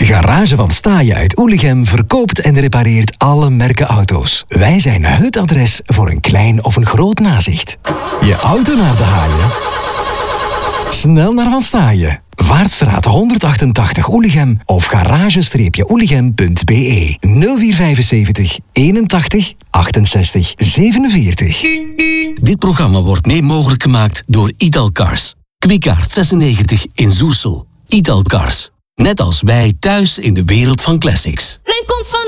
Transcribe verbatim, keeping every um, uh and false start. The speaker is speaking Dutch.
Garage van Staaien uit Oelichem verkoopt en repareert alle merken auto's. Wij zijn het adres voor een klein of een groot nazicht. Je auto naar de haaien? Snel naar Van Staaien. Vaartstraat honderdachtentachtig Oelichem of garage-oelichem punt be nul vier vijfenzeventig eenentachtig achtenzestig zevenenveertig. Dit programma wordt mee mogelijk gemaakt door Italcars. Kwikaart zesennegentig in Zoersel. Italcars. Net als wij thuis in de wereld van classics. Men komt van